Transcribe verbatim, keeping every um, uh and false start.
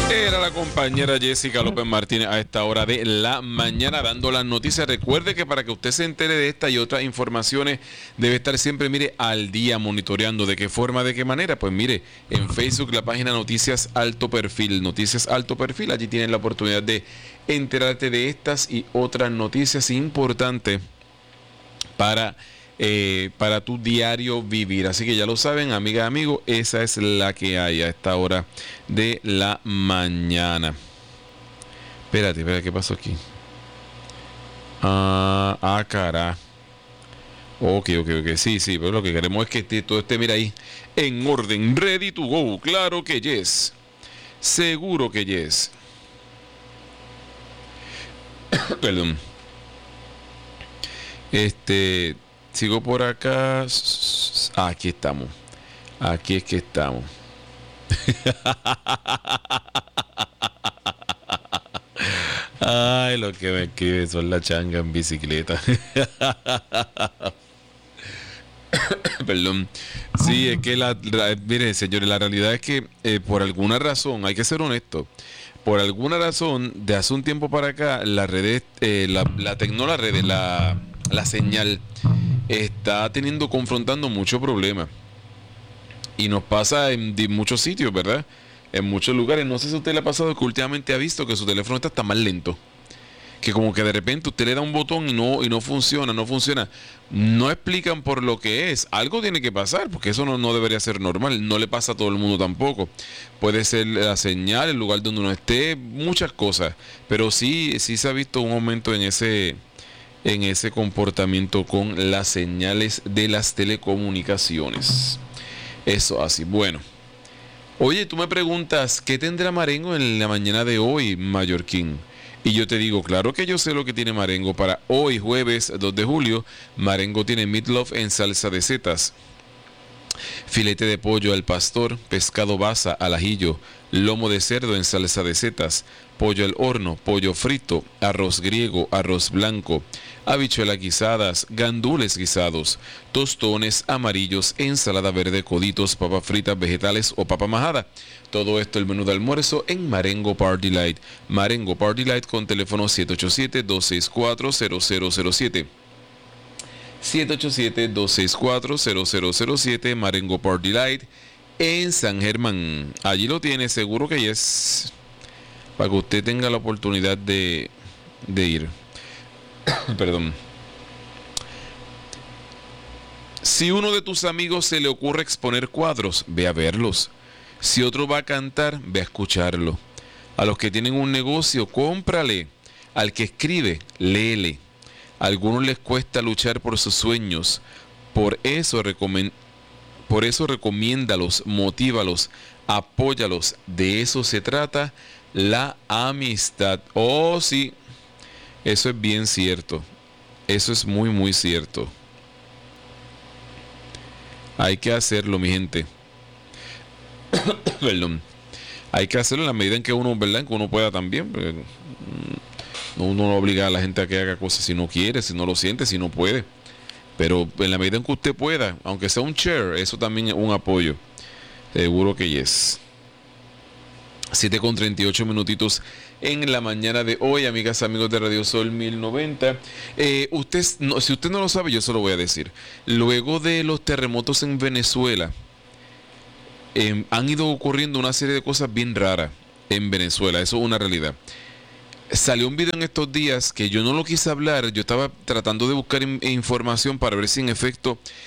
Era la compañera Jessica López Martínez a esta hora de la mañana dando las noticias. Recuerde que para que usted se entere de esta y otras informaciones debe estar siempre, mire, al día monitoreando. ¿De qué forma, de qué manera? Pues mire, en Facebook la página Noticias Alto Perfil, Noticias Alto Perfil, allí tienen la oportunidad de enterarte de estas y otras noticias importantes para... Eh, para tu diario vivir. Así que ya lo saben, amigas, amigos, esa es la que hay a esta hora de la mañana. Espérate, espérate, ¿qué pasó aquí? Ah, ah, cara. Ok, ok, ok, sí, sí, pero lo que queremos es que esté, todo esté, mira ahí, en orden, ready to go. Claro que yes. Seguro que yes. Perdón. Este... Sigo por acá. Ah, aquí estamos. Aquí es que estamos. Ay, lo que me escribe son la changa en bicicleta. Perdón. Sí, es que la, la miren, señores, la realidad es que eh, por alguna razón, hay que ser honesto, por alguna razón, de hace un tiempo para acá, las redes, eh, la, la tecnología, la red, la, la señal está teniendo, confrontando muchos problemas. Y nos pasa en, en muchos sitios, ¿verdad? En muchos lugares. No sé si a usted le ha pasado que últimamente ha visto que su teléfono está, está más lento. Que como que de repente usted le da un botón y no, y no funciona, no funciona. No explican por lo que es. Algo tiene que pasar, porque eso no, no debería ser normal. No le pasa a todo el mundo tampoco. Puede ser la señal, el lugar donde uno esté, muchas cosas. Pero sí, sí se ha visto un aumento en ese... en ese comportamiento con las señales de las telecomunicaciones. Eso así. Bueno. Oye, tú me preguntas, ¿qué tendrá Marengo en la mañana de hoy, Mallorquín? Y yo te digo, claro que yo sé lo que tiene Marengo para hoy, jueves dos de julio. Marengo tiene meatloaf en salsa de setas, filete de pollo al pastor, pescado basa al ajillo, lomo de cerdo en salsa de setas, pollo al horno, pollo frito, arroz griego, arroz blanco, habichuelas guisadas, gandules guisados, tostones amarillos, ensalada verde, coditos, papas fritas, vegetales o papa majada. Todo esto el menú de almuerzo en Marengo Party Light. Marengo Party Light con teléfono siete ocho siete, dos seis cuatro, cero cero cero siete. siete ocho siete, dos seis cuatro, cero cero cero siete, Marengo Party Light en San Germán. Allí lo tiene, seguro que es para que usted tenga la oportunidad de, de ir. Perdón. Si uno de tus amigos se le ocurre exponer cuadros, ve a verlos. Si otro va a cantar, ve a escucharlo. A los que tienen un negocio, cómprale. Al que escribe, léele. A algunos les cuesta luchar por sus sueños. Por eso, recomen- por eso recomiéndalos, motívalos, apóyalos. De eso se trata la amistad. Oh, sí. Eso es bien cierto. Eso es muy, muy cierto. Hay que hacerlo, mi gente. Perdón. Hay que hacerlo en la medida en que uno, ¿verdad? En que uno pueda también. Uno no obliga a la gente a que haga cosas si no quiere, si no lo siente, si no puede. Pero en la medida en que usted pueda, aunque sea un share, eso también es un apoyo. Seguro que yes. siete con treinta y ocho minutitos en la mañana de hoy, amigas, amigos de Radio Sol mil noventa. Eh, usted, no, si usted no lo sabe, yo se lo voy a decir. Luego de los terremotos en Venezuela, eh, han ido ocurriendo una serie de cosas bien raras en Venezuela. Eso es una realidad. Salió un video en estos días que yo no lo quise hablar. Yo estaba tratando de buscar in- información para ver si en efecto